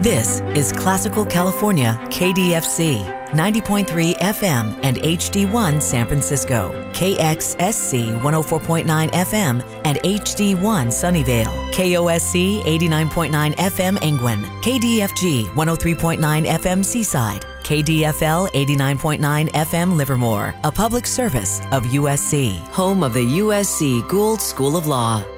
This is Classical California KDFC, 90.3 FM and HD1 San Francisco, KXSC 104.9 FM and HD1 Sunnyvale, KOSC 89.9 FM Angwin, KDFG 103.9 FM Seaside, KDFL 89.9 FM Livermore, a public service of USC, home of the USC Gould School of Law.